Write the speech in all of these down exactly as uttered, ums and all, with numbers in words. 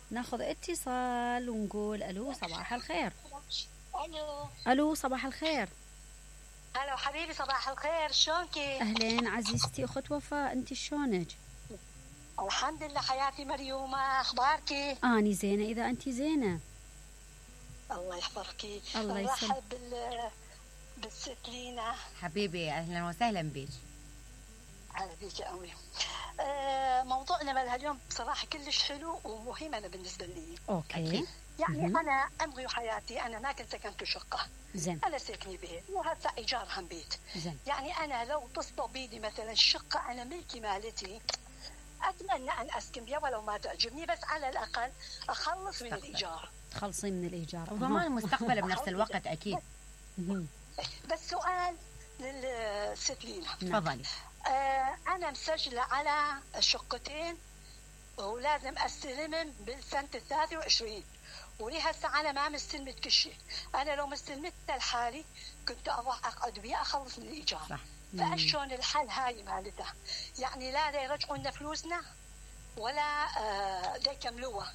ناخذ اتصال ونقول الو صباح الخير. الو الو صباح الخير. هلا حبيبي صباح الخير، شلونكي؟ اهلين عزيزتي اخت وفاء، انت شلونك؟ الحمد لله حياتي مريومه، اخباركي؟ اني زينه اذا انت زينه. الله يحفظكي. الله يسلمك. نرحب بال بالست لينا. حبيبي اهلا وسهلا بيك. هلا بيك يا امي. آه موضوعنا مالها اليوم بصراحه كلش حلو ومهم انا بالنسبه لي. اوكي. يعني مهم. انا عمري وحياتي انا ما كنت سكنت شقه. زين. انا ساكنه بيت وهسه ايجار هم بيت. زين. يعني انا لو تصدر بيدي مثلا شقه انا ملكي مالتي، اتمنى ان اسكن بها ولو ما تعجبني، بس على الاقل اخلص من الايجار. تخلصين من الايجار وضمان المستقبل بنفس الوقت اكيد. مهم. بس سؤال للست لينا. تفضلي. آه انا مسجله على شقتين ولازم استلمهم بالسنه الثالثة وعشرين، ولي هسه انا ما مستلمت كل شيء. انا لو مستلمت لحالي كنت اروح اقعد بيها اخلص من الايجار. صح. فاشون الحل هاي مالته؟ يعني لا دا يرجعوا لنا فلوسنا ولا آه دا يكملوها.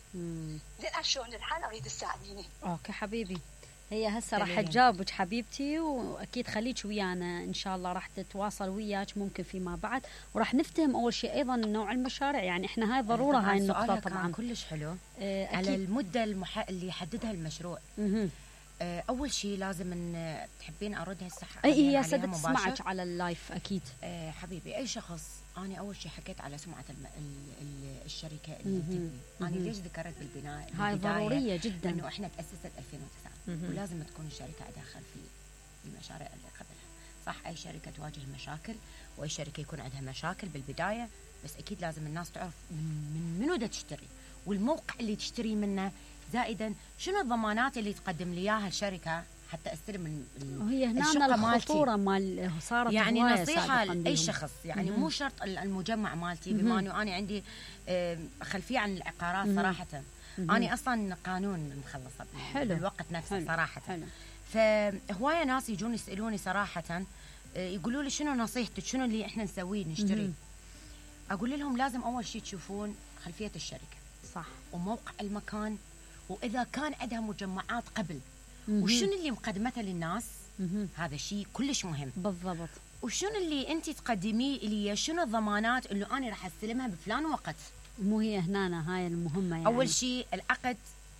اشون الحل؟ اريد تساعديني. اوكي حبيبي، هي هسه راح دليل. تجاوبك حبيبتي، واكيد خليك ويانا ان شاء الله، راح تتواصل وياك ممكن فيما بعد، وراح نفتهم اول شيء ايضا نوع المشاريع. يعني احنا هاي ضروره هاي النقطه طبعا كلش حلو. آه على المده المح... اللي يحددها المشروع. مهم. آه اول شيء لازم ان تحبين ارد هسه اي هي سدت تسمعك على اللايف اكيد. آه حبيبي اي شخص، انا اول شيء حكيت على سمعه الم... ال... ال... الشركه اللي تبني. انا ليش ذكرت بالبناء هاي ضروريه جدا انه احنا تاسست ألفين وتسعة ولازم تكون الشركه عندها خلفيه المشاريع اللي قبلها. صح اي شركه تواجه مشاكل واي شركه يكون عندها مشاكل بالبدايه، بس اكيد لازم الناس تعرف من منو دا تشتري والموقع اللي تشتري منه، زائدا شنو الضمانات اللي تقدم لي اياها الشركه حتى استلم ال... وهي هنا الخطوره مال صارت يعني نصيحه لاي شخص. يعني مو شرط المجمع مالتي، بما انه انا عندي خلفيه عن العقارات صراحه. أنا أصلاً قانون مخلصة بالوقت نفسه. حلو. صراحة حلو. فهواية ناس يجون يسألوني صراحة، يقولوا لي شنو نصيحتك، شنو اللي إحنا نسويه نشتري. مم. أقول لهم لازم أول شيء تشوفون خلفية الشركة. صح. وموقع المكان، وإذا كان عندها مجمعات قبل، مم. وشنو اللي مقدمته للناس. مم. هذا شيء كلش مهم. بالضبط. وشنو اللي أنت تقدميه لي، شنو الضمانات اللي أنا راح أستلمها بفلان وقت. مو هي هنا هاي المهمة. يعني أول شيء العقد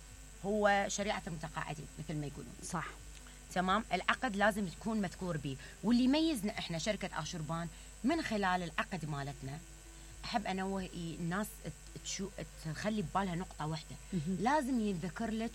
هو شريعة المتقاعدين مثل ما يقولون. صح. تمام. العقد لازم يكون مذكور به، واللي يميزنا إحنا شركة آشوربان من خلال العقد مالتنا. أحب أنوه الناس تشو تخلي ببالها نقطة واحدة، لازم يذكر لك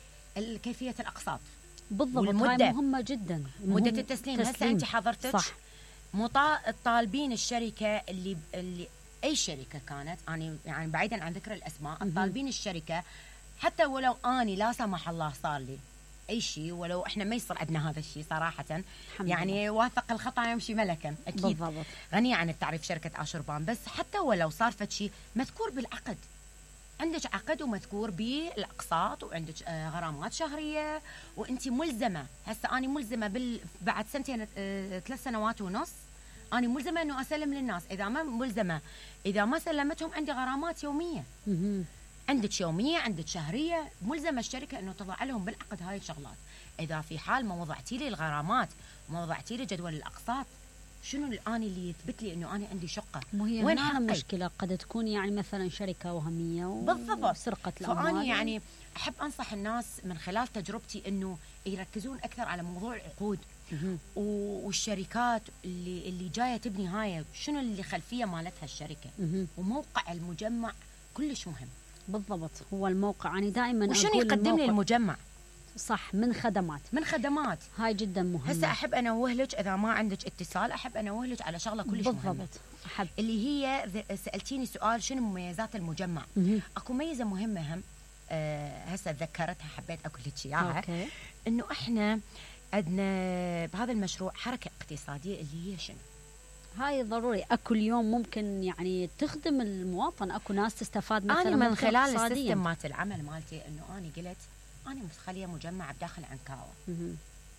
كيفية الأقساط. بالضبط. هاي مهمة جدا. مدة التسليم. هسه أنت حضرتك. صح. مطا... طالبين الشركة اللي اللي أي شركة كانت، أنا يعني بعيدا عن ذكر الأسماء، طالبين الشركة حتى ولو أني لا سمح الله صار لي أي شيء، ولو إحنا ما يصير عندنا هذا الشيء صراحة، يعني واثق الخطأ يمشي ملكا أكيد. بالضبط. غنية عن التعريف شركة آشوربان، بس حتى ولو صار فد شيء مذكور بالعقد. عندك عقد ومذكور بالأقساط، وعندك آه غرامات شهرية، وأنت ملزمة. هسه أنا ملزمة بال... بعد سنتين آه ثلاث سنوات ونص أنا ملزمة أنه أسلم للناس. إذا ما ملزمة، إذا ما سلمتهم عندي غرامات يومية. عندك يومية، عندك شهرية، ملزمة الشركة أنه تضع لهم بالعقد هاي الشغلات. إذا في حال ما وضعتي لي الغرامات، ما وضعتي لي جدول الأقساط، شنو الآن اللي يثبت لي أنه أنا عندي شقة؟ وين هنا المشكلة؟ قد تكون يعني مثلا شركة وهمية وسرقة الأموال. فأنا يعني أحب أنصح الناس من خلال تجربتي أنه يركزون أكثر على موضوع العقود والشركات اللي اللي جايه تبني هاي، شنو اللي خلفيه مالتها الشركه. وموقع المجمع كلش مهم. بالضبط. هو الموقع يعني دائما وشنو يقدم لي المجمع. صح. من خدمات من خدمات هاي جدا مهمه. هسه احب انوه لك، اذا ما عندك اتصال احب انوه لك على شغله كلش مهمه. بالضبط. احب اللي هي سالتيني سؤال شنو مميزات المجمع. مه. اكو ميزه مهمه هم أه هسه تذكرتها حبيت اقول لك اياها، انه احنا عندنا بهذا المشروع حركة اقتصادية اللي هي شنو؟ هاي ضروري. أكو اليوم ممكن يعني تخدم المواطن، أكو ناس تستفاد مثلا أنا من خلال السيستم مالت العمل مالتي، إنه أنا قلت أنا متخلية مجمع بداخل عنكاوة.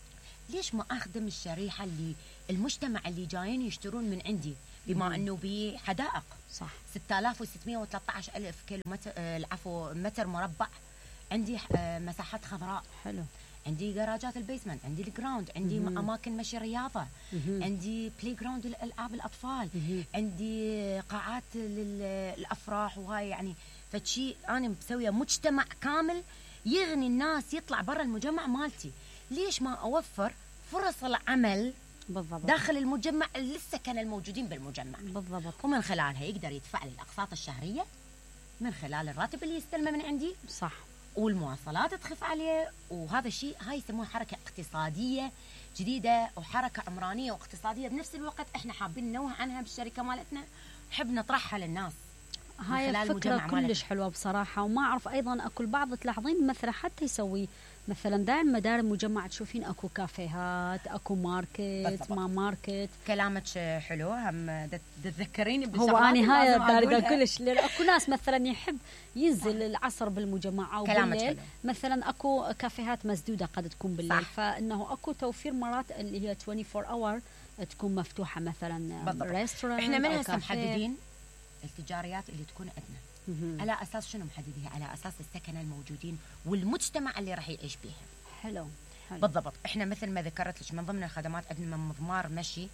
ليش ما اخدم الشريحه اللي المجتمع اللي جايين يشترون من عندي، بما مم. انه بحدائق صح. ستة آلاف وستمئة وثلاثة عشر ألف كيلو متر، آه، العفو متر مربع. عندي آه، مساحات خضراء، حلو. عندي جراجات البيسمنت، عندي الجراوند، عندي مهم. اماكن مشي رياضه، مهم. عندي بلاي جراوند للالعاب الاطفال، مهم. عندي قاعات للافراح، وهاي يعني فشي انا مسويه مجتمع كامل يغني الناس يطلع برا المجمع مالتي. ليش ما اوفر فرص العمل بالضبط داخل المجمع للسكن الموجودين بالمجمع، بالضبط. ومن خلالها يقدر يدفع لي الاقساط الشهريه من خلال الراتب اللي يستلمه من عندي، صح. والمواصلات تخف عليه. وهذا الشيء هاي يسموها حركه اقتصاديه جديده وحركه عمرانيه واقتصاديه بنفس الوقت. احنا حابين ننوه عنها بالشركه مالتنا، نحب نطرحها للناس. هاي الفكرة كلش حلوة بصراحة. وما أعرف أيضا أكو البعض تلاحظين مثلا حتى يسوي مثلا دائما مدار المجمع تشوفين أكو كافيهات، أكو ماركت، بالضبط. ما ماركت. كلامك حلو، هم تتذكريني هو أنا هاي دارقة كلش، لأن أكو ناس مثلا يحب ينزل العصر بالمجمع أو بالليل مثلا أكو كافيهات مسدودة قد تكون بالليل، صح. فإنه أكو توفير مرات اللي هي أربعة وعشرين اور تكون مفتوحة مثلا ريستورانت. إحنا من هسه محددين التجاريات اللي تكون عندنا. مم. على اساس شنو محدديها؟ على اساس السكنه الموجودين والمجتمع اللي راح يعيش بيها. حلو. حلو بالضبط. احنا مثل ما ذكرت لك من ضمن الخدمات عندنا مضمار مشي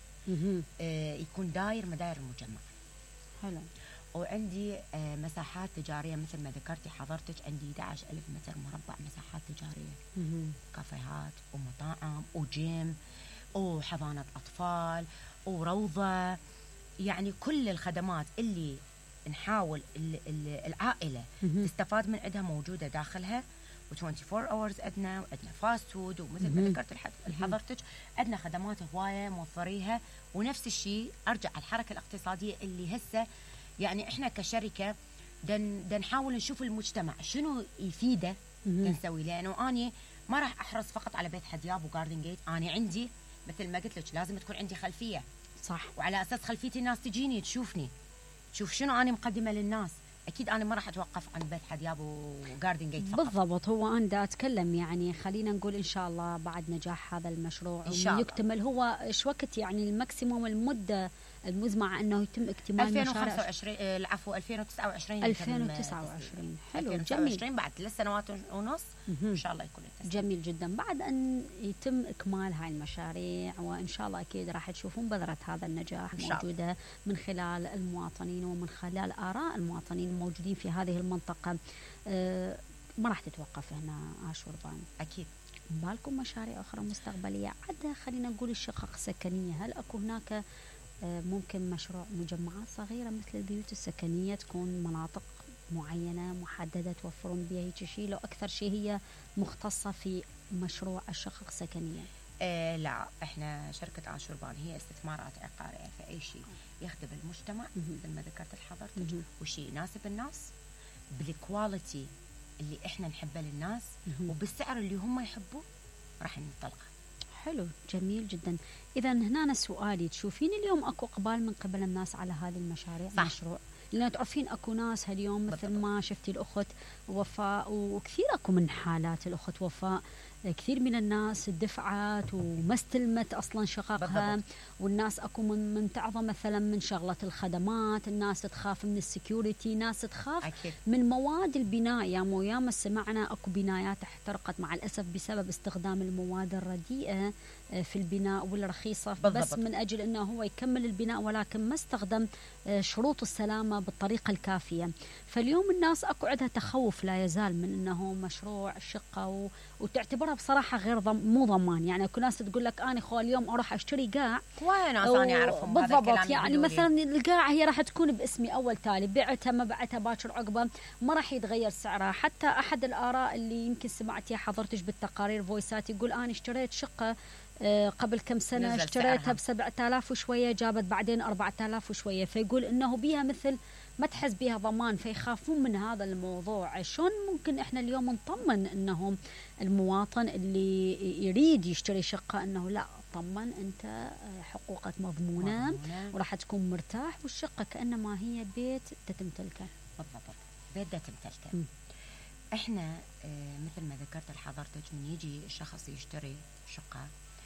آه يكون داير مداير المجمع. حلو. وعندي آه مساحات تجاريه مثل ما ذكرتي حضرتك، عندي أحد عشر ألف متر مربع مساحات تجاريه. مم. كافيهات ومطاعم وجيم وحضانه اطفال وروضه، يعني كل الخدمات اللي نحاول العائلة مم. تستفاد من عندها موجودة داخلها. و24 اورز عندنا، وعندنا فاست فود، ومثل ما ذكرت لحضرتك عندنا خدمات هواية موفريها. ونفس الشيء أرجع على الحركة الاقتصادية اللي هسه يعني إحنا كشركة دن, دن نحاول نشوف المجتمع شنو يفيده نسوي. لأنه أنا ما راح أحرص فقط على بيت حدياب وجاردن جيت، أنا عندي مثل ما قلت لك لازم تكون عندي خلفية، صح. وعلى اساس خلفيتي الناس تجيني تشوفني، تشوف شنو انا مقدمه للناس. اكيد انا ما راح اتوقف عن بيت حدياب وجاردن جيت فقط. بالضبط. هو انا دا اتكلم يعني خلينا نقول ان شاء الله بعد نجاح هذا المشروع إن شاء الله. يكتمل. هو ايش وقت يعني الماكسيموم المده المزمعه انه يتم اكتمال ألفين وخمسة وعشرين العفو ألفين وتسعة وعشرين ألفين وتسعة وعشرين. حلو. ألفين وتسعة وعشرين بعد ثلاث سنوات ونص ان شاء الله يكون التسليم. جميل جدا. بعد ان يتم اكمال هاي المشاريع وان شاء الله اكيد راح تشوفون بذره هذا النجاح موجوده من خلال المواطنين ومن خلال اراء المواطنين الموجودين في هذه المنطقه. أه ما راح تتوقف هنا عاشور بان. اكيد. بالكم مشاريع اخرى مستقبليه عدا خلينا نقول الشقق السكنيه؟ هل اكو هناك ممكن مشروع مجمعات صغيرة مثل البيوت السكنية تكون مناطق معينة محددة توفرون بها هيك شيء، لو أكثر شيء هي مختصة في مشروع الشقق السكنية؟ إيه لا، احنا شركة عاشور بان هي استثمارات عقارية، فأي شيء يخدم المجتمع مثل ما ذكرت لحضرتك وشيء يناسب الناس بالكواليتي اللي احنا نحبه للناس وبالسعر اللي هم يحبوه راح ننطلقه. حلو. جميل جدا. إذا هنا سؤالي، تشوفين اليوم أكو إقبال من قبل الناس على هذه المشاريع؟ صح. مشروع لأن تعرفين أكو ناس هاليوم مثل بالضبط. ما شفتي الأخت وفاء وكثير أكو من حالات الأخت وفاء، كثير من الناس دفعت وما استلمت أصلا شققها بالضبط. والناس أكو من, من تعظم مثلا من شغلة الخدمات، الناس تخاف من السكيورتي، ناس تخاف أكيد. من مواد البناء. يا مو ياما سمعنا أكو بنايات احترقت مع الأسف بسبب استخدام المواد الرديئة في البناء والرخيصة بالضبط. بس من أجل أنه هو يكمل البناء ولكن ما استخدم شروط السلامة بالطريقة الكافية. فاليوم الناس أكو عندها تخوف لا يزال من أنه مشروع شقة و... وتعتبرها بصراحة غير ضم... مو ضمان. يعني أكو ناس تقول لك أنا خو اليوم أروح أشتري قاع وين ناس أنا أعرفهم بالضبط. يعني مثلا القاع هي راح تكون باسمي أول تالي، بعتها ما بعتها باكر عقبة ما راح يتغير سعرها. حتى أحد الآراء اللي يمكن سمعتيها حضرتك بالتقارير فويسات يقول أنا اشتريت شقة قبل كم سنة اشتريتها بسبعة آلاف وشوية، جابت بعدين أربعة آلاف وشوية، فيقول إنه بيها مثل ما تحس بيها ضمان، فيخافون من هذا الموضوع. شلون ممكن إحنا اليوم نطمن إنه المواطن اللي يريد يشتري شقة إنه لا طمن أنت حقوقك مضمونة, مضمونة. وراح تكون مرتاح، والشقة كأنما هي بيت تتمتلكه. بالضبط، بيت تتمتلكه. احنا اه مثل ما ذكرت لحضرتك من يجي شخص يشتري شقة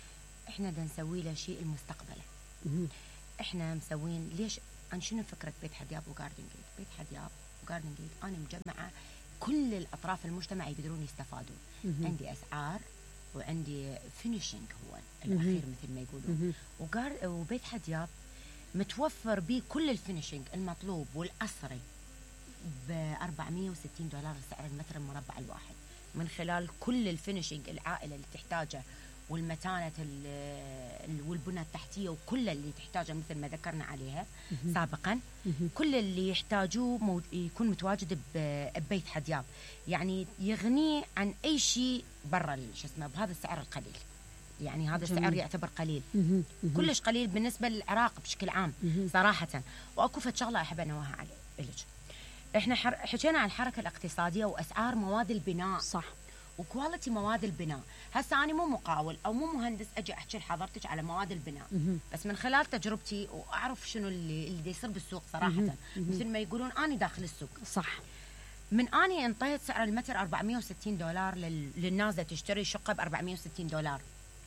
احنا بدنا نسوي له شيء المستقبله. مهم. احنا مسوين ليش؟ عن شنو فكره بيت حدياب وجاردن جيت؟ بيت حدياب وجاردن جيت انا مجمعه كل الاطراف المجتمع يقدرون يستفادون. مهم. عندي اسعار وعندي فينيشنج هو الاخير مثل ما يقولون. مهم. وجار وبيت حدياب متوفر به كل الفينيشنج المطلوب والأسري ب أربعمية وستين دولار سعر المتر المربع الواحد، من خلال كل الفينيشنج العائلة اللي تحتاجه والمتانة والبنى التحتية وكل اللي تحتاجه مثل ما ذكرنا عليها مهم. سابقا. مهم. كل اللي يحتاجوه مو- يكون متواجد ب- ببيت حدياب، يعني يغنيه عن أي شيء برا شو اسمه بهذا السعر القليل. يعني هذا جميل. السعر يعتبر قليل، مهم. مهم. كلش قليل بالنسبه للعراق بشكل عام مهم. صراحه. واكو فد شغله احب انوهها عليه إلك. احنا حر... حكينا عن الحركه الاقتصاديه واسعار مواد البناء صح. وكواليتي مواد البناء. هسه انا مو مقاول او مو مهندس اجي احكي لحضرتك على مواد البناء، مهم. بس من خلال تجربتي واعرف شنو اللي اللي يصير بالسوق صراحه. مهم. مهم. مثل ما يقولون اني داخل السوق. صح. من اني انطيت سعر المتر أربعمية وستين دولار لل... للناس اللي تشتري شقه ب أربعمية وستين دولار.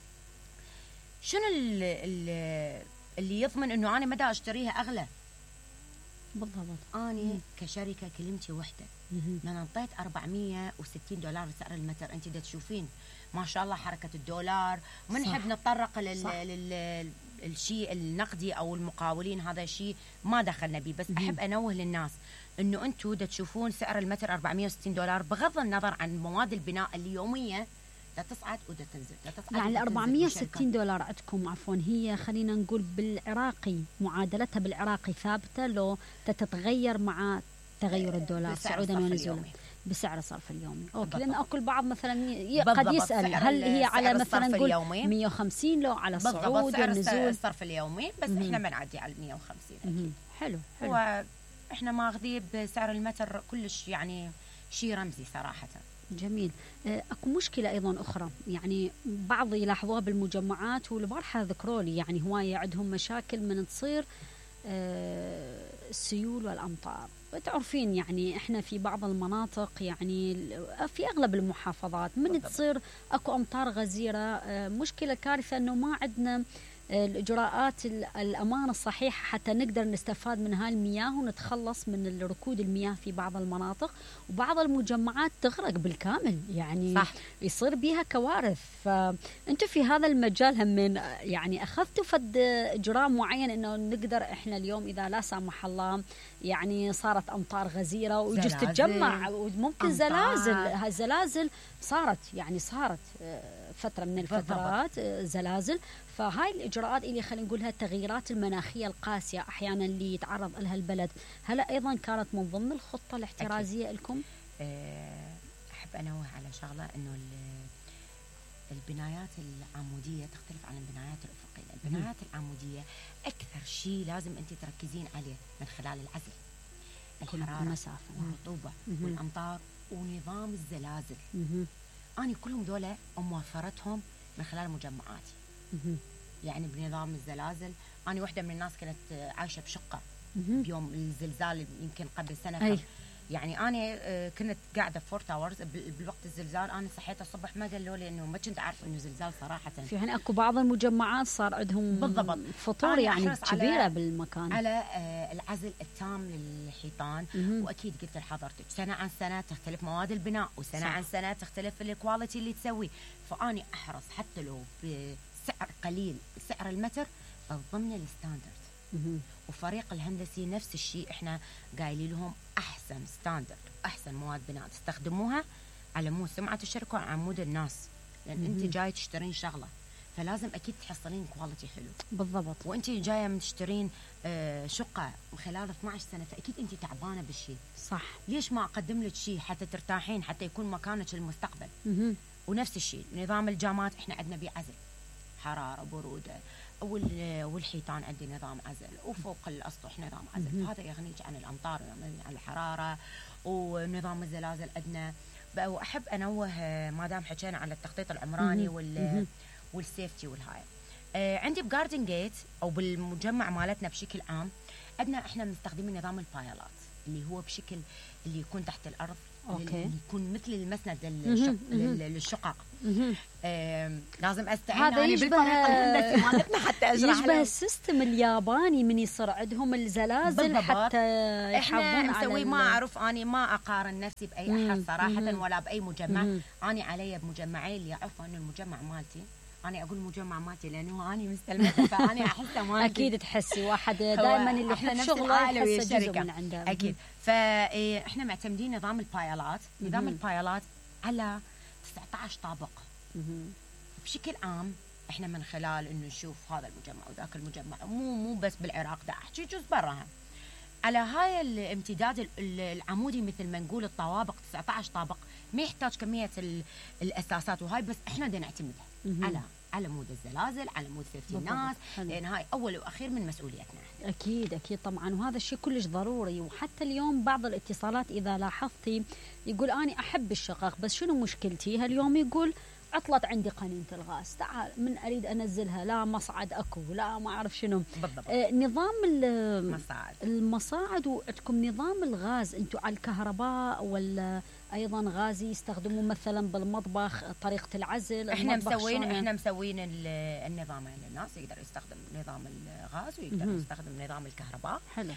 شنو اللي, اللي يضمن انه انا مدى اشتريها اغلى؟ بالضبط. اني كشركه كلمتي وحده مهم. من انطيت أربعمية وستين دولار سعر المتر. انت دا تشوفين ما شاء الله حركه الدولار، ومن صح. نحب نتطرق لل... صح. لل... الشيء النقدي او المقاولين، هذا شيء ما دخلنا به، بس مهم. احب انوه للناس انه انتم دا تشوفون سعر المتر أربعمية وستين دولار بغض النظر عن مواد البناء اللي يوميه دا تصعد ودا تنزل، دا تصعد يعني ال ودا تنزل أربعمية بالشركات. وستين دولار عندكم عفوا هي خلينا نقول بالعراقي معادلتها بالعراقي ثابته لو تتغير مع تغير الدولار بسعر صعودا الصرف ونزولا اليومي. بسعر الصرف اليومي؟ اوكي. بالضبط. لان اكو البعض مثلا ي- قد بالضبط. يسال سعر هل هي ال- على سعر مثلا الصرف نقول اليومي. مية وخمسين لو على بالضبط الصعود سعر والنزول؟ الصرف اليومي، بس مهم. احنا بنعدي على مية وخمسين مهم. اكيد. حلو حلو. هو احنا ماخذيه بسعر المتر كلش يعني شيء رمزي صراحه. جميل. آه، اكو مشكله ايضا اخرى، يعني بعض يلاحظوها بالمجمعات والبارحه ذكروا لي يعني هوايه عندهم مشاكل من تصير آه، السيول والامطار. تعرفين يعني احنا في بعض المناطق يعني ال- في اغلب المحافظات من بالضبط. تصير اكو امطار غزيره، آه، مشكله كارثه انه ما عندنا الإجراءات ال- الأمان الصحيحة حتى نقدر نستفاد من هاي المياه ونتخلص من الركود المياه في بعض المناطق، وبعض المجمعات تغرق بالكامل يعني صح. يصير بيها كوارث. فأنتم في هذا المجال هم من يعني أخذتوا فد إجراء معين إنه نقدر إحنا اليوم إذا لا سمح الله يعني صارت أمطار غزيرة ويجوز زلازل. تتجمع وممكن أمطار. زلازل، هالزلازل صارت يعني صارت آه، فترة من بالضبط. الفترات آه، زلازل. فهاي الإجراءات اللي خلينا نقولها التغييرات المناخية القاسية أحيانا اللي يتعرض لها البلد، هل أيضا كانت من ضمن الخطة الاحترازية لكم؟ آه، احب انوه على شغله انه ال- البنايات العموديه تختلف عن البنايات الافقيه. البنايات العموديه اكثر شيء لازم انت تركزين عليه من خلال العزل، كل الحراره المسافة. والرطوبه مهم. والامطار ونظام الزلازل. مهم. اني كلهم دولة موفرتهم من خلال مجمعاتي. مهم. يعني بنظام الزلازل انا واحده من الناس كنت عايشه بشقه مهم. بيوم الزلزال يمكن قبل سنه. أي. ف- يعني انا آه، كنت قاعده في فور تاورز بالوقت الزلزال. انا صحيت الصبح ما قالوا لي انه ما كنت عارفه انه زلزال صراحه. في يعني اكو بعض المجمعات صار عندهم بالضبط. فطور أنا يعني أحرص على- كبيرة بالمكان. على آه، العزل التام للحيطان. مهم. واكيد قلت لحضرتك سنه عن سنه تختلف مواد البناء، وسنه صح. عن سنه تختلف الكواليتي اللي تسوي. فاني احرص حتى لو بسعر قليل سعر المتر ضمن الستاندرد. مهم. وفريق الهندسي نفس الشيء، احنا قايلين لهم احسن ستاندرد واحسن مواد بناء تستخدموها على مود سمعه الشركه وعمود الناس، لان مهم. انت جاي تشترين شغله فلازم اكيد تحصلين كواليتي حلو. بالضبط. وانت جايه من تشترين آه، شقه خلال اثنعش سنه، فاكيد انت تعبانه بالشيء. صح. ليش ما اقدم لك شيء حتى ترتاحين، حتى يكون مكانك المستقبل. مهم. ونفس الشيء نظام الجامات احنا عندنا بعزل، حراره بروده، وال- والحيطان عندي نظام عزل، وفوق الاسطح نظام عزل. مهم. هذا يغنيك عن الامطار ويغنيك عن الحراره. ونظام الزلازل عندنا. بقى واحب انوه آه، ما دام حكينا على التخطيط العمراني مهم. وال مهم. والسيفتي والهاي. آه عندي بجاردن جيت او بالمجمع مالتنا بشكل عام عندنا احنا مستخدمين نظام البايلات. اللي هو بشكل اللي يكون تحت الارض، أوكي. اللي يكون مثل المسند مهم، للشق- مهم. لل- للشقق. مهم. آم، لازم استعين هذا أنا يشبه- بالفريق الهندسي مالتنا حتى اشرح يشبه لهم. السيستم الياباني من يصير عندهم الزلازل بالضبط. حتى احنا يحافظون على نسوي، ال- ما اعرف اني ما اقارن نفسي باي مم، احد صراحه مهم. ولا باي مجمع. مهم. اني علي بمجمعي اللي يعرفوا انه المجمع مالتي، انا اقول مجمع مالتي لانه اني مستلمته فاني احسه مالتي. اكيد تحسي واحد هو دائما اللي إحنا يحب نفس شغله العائلة ويا يحس جزء الشركة. من عنده. اكيد. فاحنا معتمدين نظام البايلات، نظام مهم. البايلات على تسعة عشر طابق مهم. بشكل عام. احنا من خلال انه نشوف هذا المجمع وذاك المجمع، مو مو بس بالعراق، دا احكي جزء براها على هاي الامتداد ال- ال- العمودي، مثل ما نقول الطوابق تسعة عشر طابق، ما يحتاج كميه ال- الاساسات وهاي، بس احنا بدنا نعتمدها مهم. على على مود الزلازل، على مود سيفتي بالضبط. الناس، حلو. لان هاي اول واخير من مسؤوليتنا. أكيد أكيد طبعا، وهذا الشيء كلش ضروري. وحتى اليوم بعض الاتصالات إذا لاحظتي يقول أنا أحب الشقق بس شنو مشكلتي، هاليوم يقول عطلت عندي قنينة الغاز، تعال من أريد أنزلها لا مصعد أكو لا ما أعرف شنو. بالضبط. آه نظام ال- مصاعد. المصاعد، وعندكم نظام الغاز أنتم على الكهرباء ولا أيضا غاز يستخدمون مثلا بالمطبخ طريقة العزل؟ احنا المطبخ مسوين شلون؟ احنا مسوين ال- النظام يعني الناس يقدر يستخدم نظام الغاز ويقدر مهم. يستخدم نظام الكهرباء. حلو.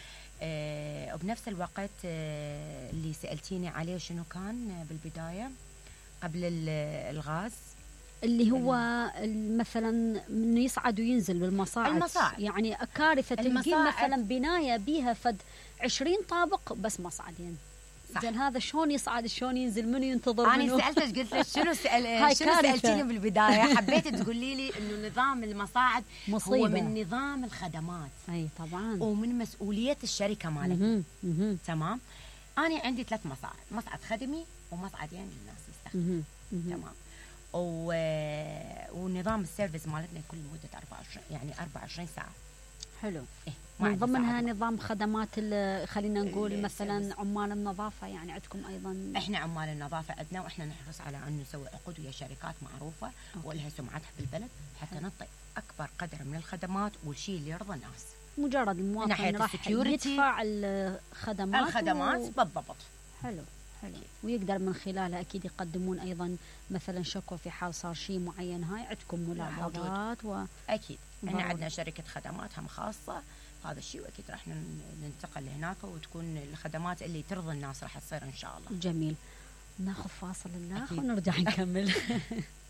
آه وبنفس الوقت آه اللي سألتيني عليه شنو كان بالبداية قبل ال- الغاز؟ اللي هو ال- مثلا من يصعد وينزل بالمصاعد، المصاعد. يعني كارثه تلقين المصاعد. مثلا بنايه بيها فد عشرين طابق بس مصعدين. صح. زين هذا شلون يصعد شلون ينزل منو ينتظر أنا منو؟ سألتك قلت لك شنو هاي سأل شنو كارثة. سألتيني بالبداية، حبيت تقولي لي إنه نظام المصاعد مصيبة. هو من نظام الخدمات اي طبعا. ومن مسؤولية الشركة مالتنا. مهم، مهم، تمام. أنا عندي ثلاث مصاعد، مصعد خدمي ومصعدين للناس يستخدمون. مهم، مهم. تمام. و... ونظام السيرفيس مالتنا يكون لمدة أربعة وعشرين يعني أربعة وعشرين ساعة. حلو. إيه ما من عندي ضمنها ساعات. نظام خدمات ال- خلينا نقول ال- مثلا السيرفيس. عمال النظافه، يعني عندكم ايضا. احنا عمال النظافه عندنا، واحنا نحرص على ان نسوي عقود ويا شركات معروفه أوكي. ولها سمعتها بالبلد حتى حلو. نعطي اكبر قدر من الخدمات والشيء اللي يرضى الناس. مجرد المواطن ناحية راح السكيورتي. يدفع الخدمات الخدمات و- بالضبط. حلو حلو. ويقدر من خلالها اكيد يقدمون ايضا مثلا شكوى في حال صار شيء معين، هاي عندكم ملاحظات و اكيد احنا ضروري. عندنا شركه خدمات هم خاصه هذا الشيء، واكيد راح نن- ننتقل هناك وتكون الخدمات اللي ترضى الناس راح تصير ان شاء الله. جميل. ناخذ فاصل الاخ أكيد. ونرجع نكمل.